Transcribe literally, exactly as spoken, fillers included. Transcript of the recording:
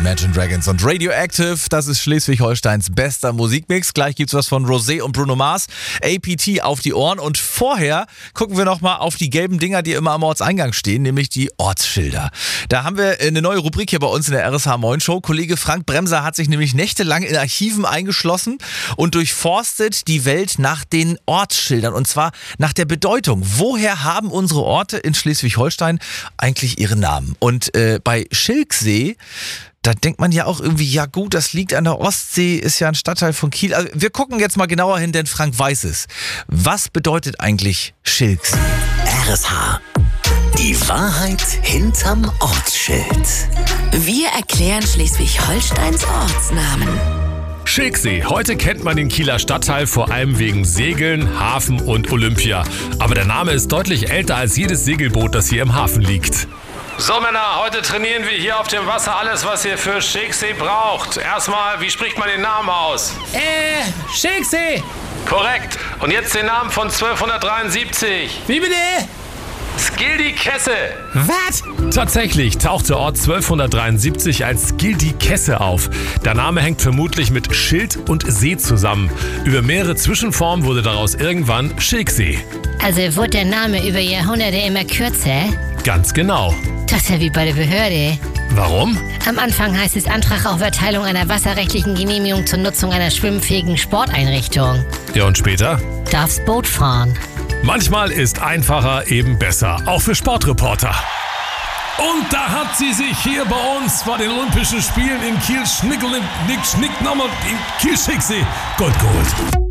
Imagine Dragons und Radioactive. Das ist Schleswig-Holsteins bester Musikmix. Gleich gibt's was von Rosé und Bruno Mars. A P T auf die Ohren. Und vorher gucken wir nochmal auf die gelben Dinger, die immer am Ortseingang stehen, nämlich die Ortsschilder. Da haben wir eine neue Rubrik hier bei uns in der R S H Moin Show. Kollege Frank Bremser hat sich nämlich nächtelang in Archiven eingeschlossen und durchforstet die Welt nach den Ortsschildern. Und zwar nach der Bedeutung. Woher haben unsere Orte in Schleswig-Holstein eigentlich ihre Namen? Und äh, bei Schilksee, da denkt man ja auch irgendwie, ja gut, das liegt an der Ostsee, ist ja ein Stadtteil von Kiel. Also wir gucken jetzt mal genauer hin, denn Frank weiß es. Was bedeutet eigentlich Schilksee? R S H. Die Wahrheit hinterm Ortsschild. Wir erklären Schleswig-Holsteins Ortsnamen. Schilksee. Heute kennt man den Kieler Stadtteil vor allem wegen Segeln, Hafen und Olympia. Aber der Name ist deutlich älter als jedes Segelboot, das hier im Hafen liegt. So Männer, heute trainieren wir hier auf dem Wasser alles, was ihr für Schilksee braucht. Erstmal, wie spricht man den Namen aus? Äh, Schilksee. Korrekt. Und jetzt den Namen von zwölfhundertdreiundsiebzig. Wie bitte? Skildi-Kesse. Was? Tatsächlich taucht der Ort zwölfhundertdreiundsiebzig als Skildi-Kesse auf. Der Name hängt vermutlich mit Schild und See zusammen. Über mehrere Zwischenformen wurde daraus irgendwann Schilksee. Also wurde der Name über Jahrhunderte immer kürzer? Ganz genau. Das ist ja wie bei der Behörde. Warum? Am Anfang heißt es Antrag auf Erteilung einer wasserrechtlichen Genehmigung zur Nutzung einer schwimmfähigen Sporteinrichtung. Ja, und später? Darfst Boot fahren. Manchmal ist einfacher eben besser, auch für Sportreporter. Und da hat sie sich hier bei uns bei den Olympischen Spielen in Kiel Schnickel, Nick, Schnick, nochmal in Kiel Schilksee Gold geholt.